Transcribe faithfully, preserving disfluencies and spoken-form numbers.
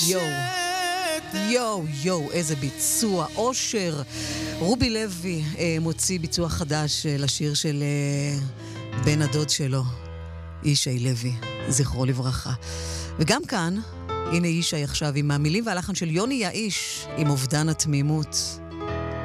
יואו, יואו, יואו, איזה ביצוע, אושר. רובי לוי אה, מוציא ביצוע חדש אה, לשיר של אה, בן הדוד שלו, ישי לוי, זכרו לברכה. וגם כאן, הנה ישי עכשיו עם המילים והלחן של יוני יאיש, עם אובדן התמימות.